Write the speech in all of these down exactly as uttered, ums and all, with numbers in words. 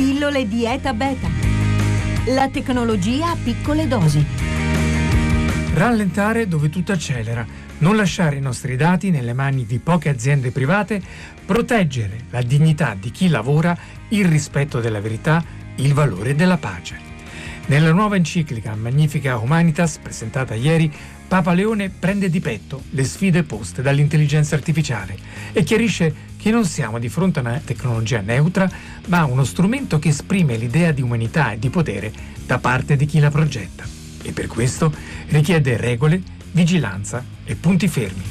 Pillole Dieta Beta. La tecnologia a piccole dosi. Rallentare dove tutto accelera, non lasciare i nostri dati nelle mani di poche aziende private, proteggere la dignità di chi lavora, il rispetto della verità, il valore della pace. Nella nuova enciclica Magnifica Humanitas, presentata ieri, Papa Leone prende di petto le sfide poste dall'intelligenza artificiale e chiarisce che non siamo di fronte a una tecnologia neutra, ma a uno strumento che esprime l'idea di umanità e di potere da parte di chi la progetta. E per questo richiede regole, vigilanza e punti fermi.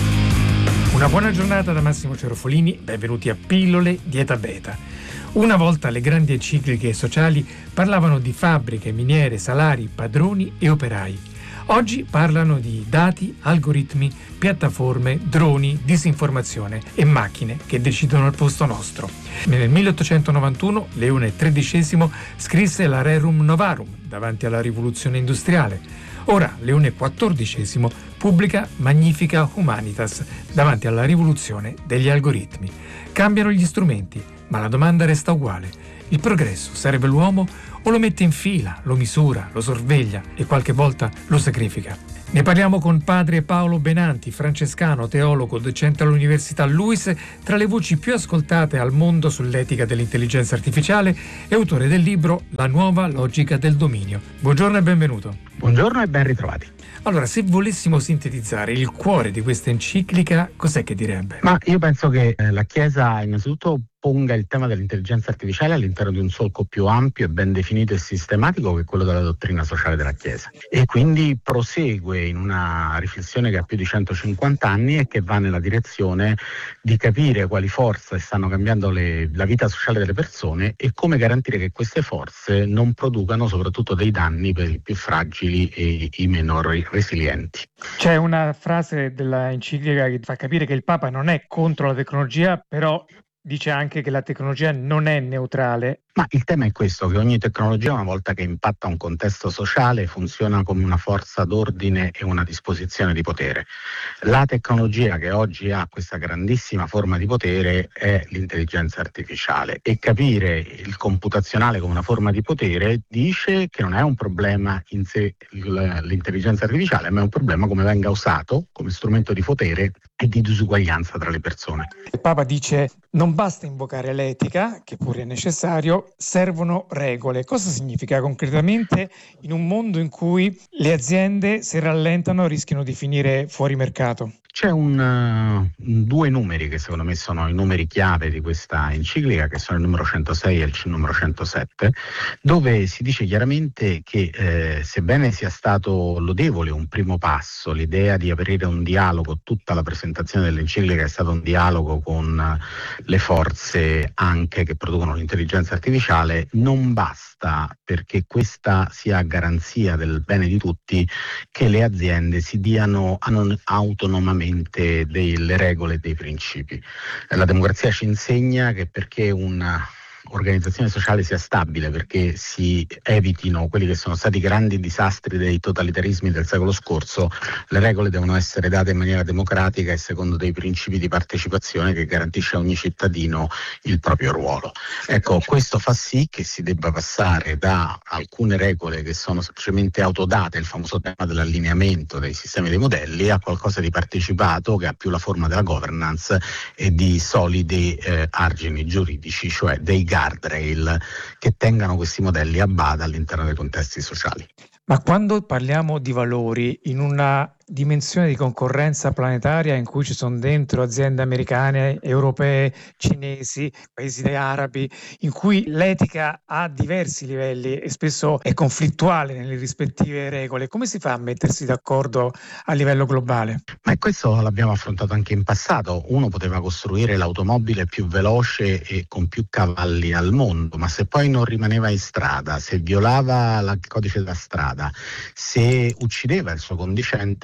Una buona giornata da Massimo Cerofolini, benvenuti a Pillole Dieta Beta. Una volta le grandi encicliche sociali parlavano di fabbriche, miniere, salari, padroni e operai. Oggi parlano di dati, algoritmi, piattaforme, droni, disinformazione e macchine che decidono al posto nostro. Nel milleottocentonovantuno Leone tredicesimo scrisse la Rerum Novarum davanti alla rivoluzione industriale. Ora Leone quattordicesimo pubblica Magnifica Humanitas davanti alla rivoluzione degli algoritmi. Cambiano gli strumenti, ma la domanda resta uguale. Il progresso serve l'uomo o lo mette in fila, lo misura, lo sorveglia e qualche volta lo sacrifica? Ne parliamo con padre Paolo Benanti, francescano, teologo, docente all'Università LUISS, tra le voci più ascoltate al mondo sull'etica dell'intelligenza artificiale e autore del libro La nuova logica del dominio. Buongiorno e benvenuto. Buongiorno e ben ritrovati. Allora, se volessimo sintetizzare il cuore di questa enciclica, cos'è che direbbe? Ma io penso che eh, la Chiesa innanzitutto ponga il tema dell'intelligenza artificiale all'interno di un solco più ampio e ben definito e sistematico che è quello della dottrina sociale della Chiesa, e quindi prosegue in una riflessione che ha più di centocinquanta anni e che va nella direzione di capire quali forze stanno cambiando le, la vita sociale delle persone e come garantire che queste forze non producano soprattutto dei danni per i più fragili e i meno resilienti. C'è una frase della enciclica che fa capire che il Papa non è contro la tecnologia, però dice anche che la tecnologia non è neutrale. Ma il tema è questo, che ogni tecnologia, una volta che impatta un contesto sociale, funziona come una forza d'ordine e una disposizione di potere. La tecnologia che oggi ha questa grandissima forma di potere è l'intelligenza artificiale, e capire il computazionale come una forma di potere dice che non è un problema in sé l'intelligenza artificiale, ma è un problema come venga usato come strumento di potere e di disuguaglianza tra le persone. Il Papa dice: non basta invocare l'etica, che pure è necessario, servono regole. Cosa significa concretamente in un mondo in cui le aziende, se rallentano, rischiano di finire fuori mercato? C'è un, uh, due numeri che secondo me sono i numeri chiave di questa enciclica, che sono il numero centosei e il numero centosette, dove si dice chiaramente che eh, sebbene sia stato lodevole un primo passo, l'idea di aprire un dialogo, tutta la presentazione dell'enciclica è stato un dialogo con uh, le forze anche che producono l'intelligenza artificiale, non basta, perché questa sia garanzia del bene di tutti, che le aziende si diano autonomamente delle regole e dei principi. La democrazia ci insegna che perché una organizzazione sociale sia stabile, perché si evitino quelli che sono stati i grandi disastri dei totalitarismi del secolo scorso, le regole devono essere date in maniera democratica e secondo dei principi di partecipazione che garantisce a ogni cittadino il proprio ruolo. Ecco, questo fa sì che si debba passare da alcune regole che sono semplicemente autodate, il famoso tema dell'allineamento dei sistemi dei modelli, a qualcosa di partecipato che ha più la forma della governance e di solidi eh, argini giuridici, cioè dei guardrail che tengano questi modelli a bada all'interno dei contesti sociali. Ma quando parliamo di valori in una dimensione di concorrenza planetaria in cui ci sono dentro aziende americane, europee, cinesi, paesi arabi, in cui l'etica ha diversi livelli e spesso è conflittuale nelle rispettive regole, come si fa a mettersi d'accordo a livello globale? Ma questo l'abbiamo affrontato anche in passato. Uno poteva costruire l'automobile più veloce e con più cavalli al mondo, ma se poi non rimaneva in strada, se violava il codice della strada, se uccideva il suo condicente,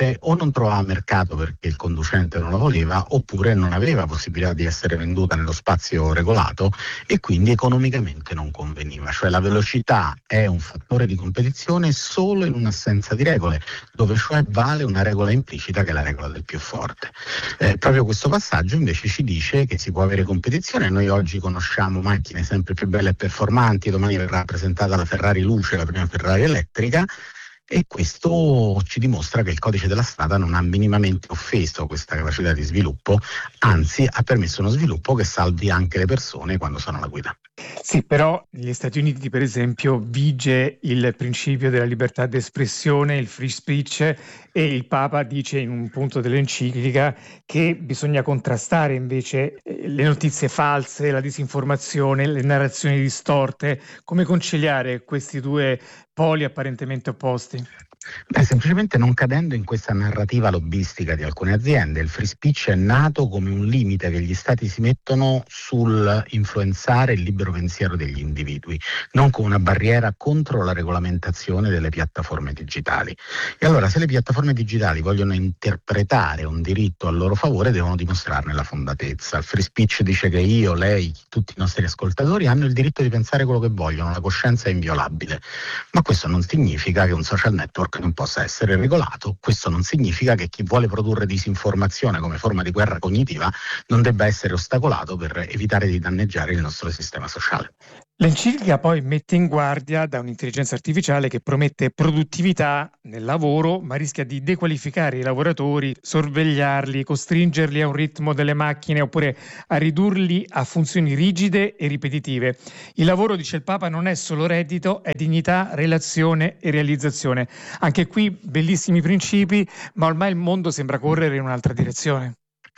che o non trovava mercato perché il conducente non lo voleva, oppure non aveva possibilità di essere venduta nello spazio regolato e quindi economicamente non conveniva. Cioè la velocità è un fattore di competizione solo in un'assenza di regole, dove cioè vale una regola implicita che è la regola del più forte. Eh, proprio questo passaggio invece ci dice che si può avere competizione. Noi oggi conosciamo macchine sempre più belle e performanti, domani verrà presentata la Ferrari Luce, la prima Ferrari elettrica, e questo ci dimostra che il codice della strada non ha minimamente offeso questa capacità di sviluppo, anzi ha permesso uno sviluppo che salvi anche le persone quando sono alla guida. Sì, però negli Stati Uniti, per esempio, vige il principio della libertà d'espressione, il free speech, e il Papa dice in un punto dell'enciclica che bisogna contrastare invece le notizie false, la disinformazione, le narrazioni distorte. Come conciliare questi due poli apparentemente opposti? Beh, semplicemente non cadendo in questa narrativa lobbistica di alcune aziende. Il free speech è nato come un limite che gli stati si mettono sul influenzare il libero pensiero degli individui, non come una barriera contro la regolamentazione delle piattaforme digitali. E allora, se le piattaforme digitali vogliono interpretare un diritto a loro favore, devono dimostrarne la fondatezza. Il free speech dice che io, lei, tutti i nostri ascoltatori hanno il diritto di pensare quello che vogliono, la coscienza è inviolabile. Ma questo non significa che un social network non possa essere regolato, questo non significa che chi vuole produrre disinformazione come forma di guerra cognitiva non debba essere ostacolato per evitare di danneggiare il nostro sistema sociale. L'enciclica poi mette in guardia da un'intelligenza artificiale che promette produttività nel lavoro, ma rischia di dequalificare i lavoratori, sorvegliarli, costringerli a un ritmo delle macchine oppure a ridurli a funzioni rigide e ripetitive. Il lavoro, dice il Papa, non è solo reddito, è dignità, relazione e realizzazione. Anche qui bellissimi principi, ma ormai il mondo sembra correre in un'altra direzione.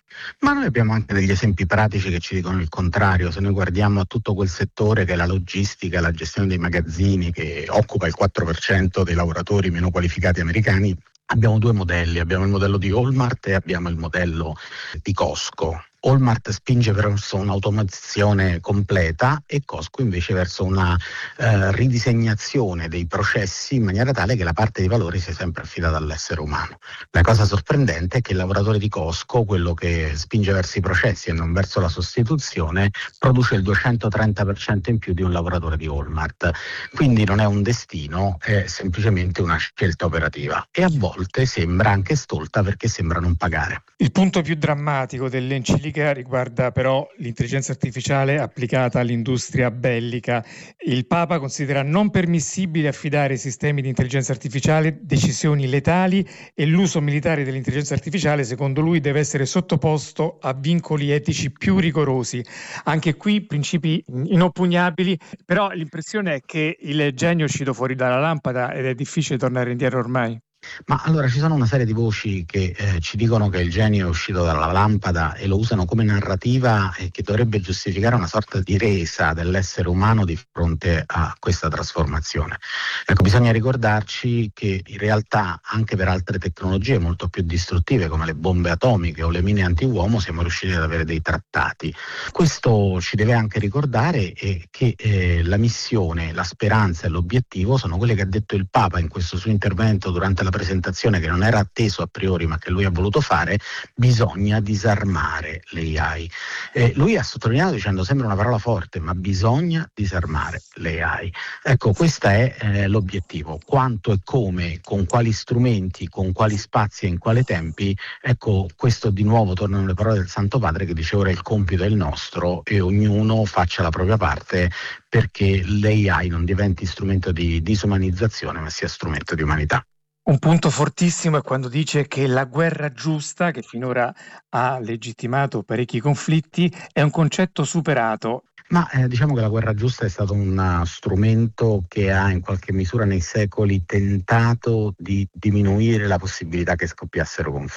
Ma noi abbiamo anche degli esempi pratici che ci dicono il contrario. Se noi guardiamo a tutto quel settore che è la logistica, la gestione dei magazzini, che occupa il quattro per cento dei lavoratori meno qualificati americani, abbiamo due modelli, abbiamo il modello di Walmart e abbiamo il modello di Costco. Walmart spinge verso un'automazione completa e Costco invece verso una eh, ridisegnazione dei processi in maniera tale che la parte di valore sia sempre affidata all'essere umano. La cosa sorprendente è che il lavoratore di Costco, quello che spinge verso i processi e non verso la sostituzione, produce il duecentotrenta per cento in più di un lavoratore di Walmart. Quindi non è un destino, è semplicemente una scelta operativa e a volte sembra anche stolta perché sembra non pagare. Il punto più drammatico dell'enciclica riguarda però l'intelligenza artificiale applicata all'industria bellica. Il Papa considera non permissibile affidare ai sistemi di intelligenza artificiale decisioni letali e l'uso militare dell'intelligenza artificiale, secondo lui, deve essere sottoposto a vincoli etici più rigorosi. Anche qui principi inoppugnabili, però l'impressione è che il genio è uscito fuori dalla lampada ed è difficile tornare indietro ormai. Ma allora ci sono una serie di voci che eh, ci dicono che il genio è uscito dalla lampada e lo usano come narrativa e che dovrebbe giustificare una sorta di resa dell'essere umano di fronte a questa trasformazione. Ecco, bisogna ricordarci che in realtà anche per altre tecnologie molto più distruttive come le bombe atomiche o le mine antiuomo siamo riusciti ad avere dei trattati. Questo ci deve anche ricordare eh, che eh, la missione, la speranza e l'obiettivo sono quelle che ha detto il Papa in questo suo intervento durante la presentazione, che non era atteso a priori ma che lui ha voluto fare: bisogna disarmare l'A I. Eh, lui ha sottolineato dicendo, sembra una parola forte, ma bisogna disarmare l'A I. Ecco, questo è eh, l'obiettivo. Quanto e come, con quali strumenti, con quali spazi e in quali tempi, ecco, questo di nuovo tornano le parole del Santo Padre che dice ora il compito è il nostro e ognuno faccia la propria parte perché l'A I non diventi strumento di disumanizzazione ma sia strumento di umanità. Un punto fortissimo è quando dice che la guerra giusta, che finora ha legittimato parecchi conflitti, è un concetto superato. Ma eh, diciamo che la guerra giusta è stato un uh, strumento che ha in qualche misura nei secoli tentato di diminuire la possibilità che scoppiassero conflitti.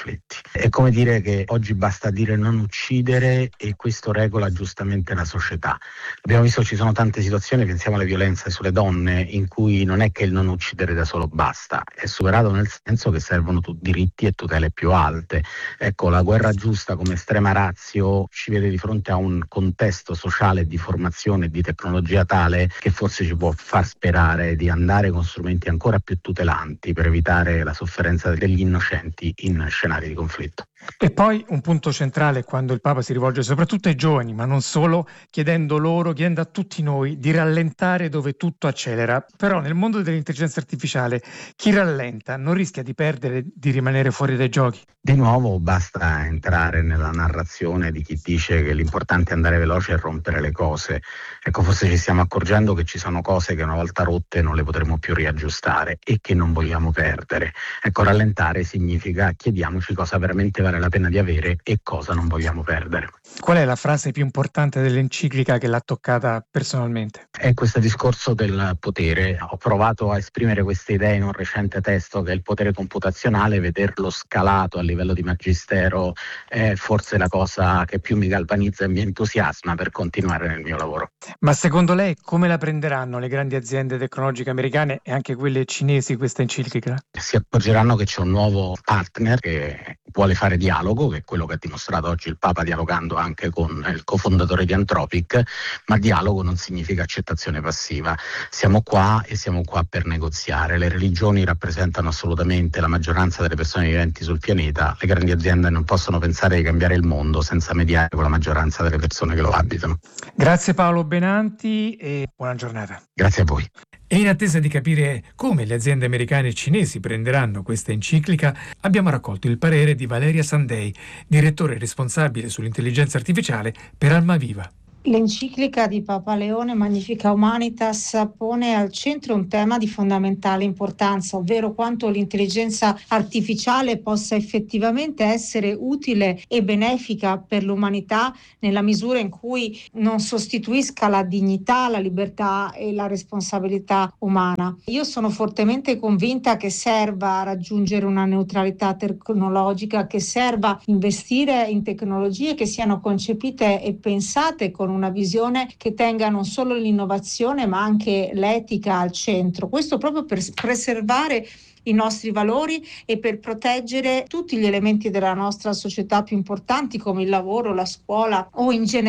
È come dire che oggi basta dire non uccidere e questo regola giustamente la società. Abbiamo visto ci sono tante situazioni, pensiamo alle violenze sulle donne, in cui non è che il non uccidere da solo basta, è superato nel senso che servono tu- diritti e tutele più alte. Ecco, la guerra giusta come estrema ratio ci vede di fronte a un contesto sociale di formazione e di tecnologia tale che forse ci può far sperare di andare con strumenti ancora più tutelanti per evitare la sofferenza degli innocenti in scenari di conflitto. E poi un punto centrale quando il Papa si rivolge soprattutto ai giovani, ma non solo, chiedendo loro, chiedendo a tutti noi di rallentare dove tutto accelera. Però nel mondo dell'intelligenza artificiale chi rallenta non rischia di perdere, di rimanere fuori dai giochi. Di nuovo basta entrare nella narrazione di chi dice che l'importante è andare veloce e rompere le cose. Ecco, forse ci stiamo accorgendo che ci sono cose che una volta rotte non le potremo più riaggiustare e che non vogliamo perdere. Ecco, rallentare significa chiediamoci cosa veramente vale la pena di avere e cosa non vogliamo perdere. Qual è la frase più importante dell'enciclica che l'ha toccata personalmente? È questo discorso del potere. Ho provato a esprimere queste idee in un recente testo che è il potere computazionale, vederlo scalato a livello di magistero è forse la cosa che più mi galvanizza e mi entusiasma per continuare nel mio lavoro. Ma secondo lei come la prenderanno le grandi aziende tecnologiche americane e anche quelle cinesi questa enciclica? Si accorgeranno che c'è un nuovo partner che vuole fare dialogo, che è quello che ha dimostrato oggi il Papa dialogando anche con il cofondatore di Anthropic, ma dialogo non significa accettazione passiva. Siamo qua e siamo qua per negoziare. Le religioni rappresentano assolutamente la maggioranza delle persone viventi sul pianeta, le grandi aziende non possono pensare di cambiare il mondo senza mediare con la maggioranza delle persone che lo abitano. Grazie Paolo Benanti e buona giornata. Grazie a voi. E in attesa di capire come le aziende americane e cinesi prenderanno questa enciclica, abbiamo raccolto il parere di Valeria Sandei, direttore responsabile sull'intelligenza artificiale per Almaviva. L'enciclica di Papa Leone Magnificat Humanitas pone al centro un tema di fondamentale importanza, ovvero quanto l'intelligenza artificiale possa effettivamente essere utile e benefica per l'umanità nella misura in cui non sostituisca la dignità, la libertà e la responsabilità umana. Io sono fortemente convinta che serva raggiungere una neutralità tecnologica, che serva investire in tecnologie che siano concepite e pensate con una visione che tenga non solo l'innovazione ma anche l'etica al centro. Questo proprio per preservare i nostri valori e per proteggere tutti gli elementi della nostra società più importanti come il lavoro, la scuola o in generale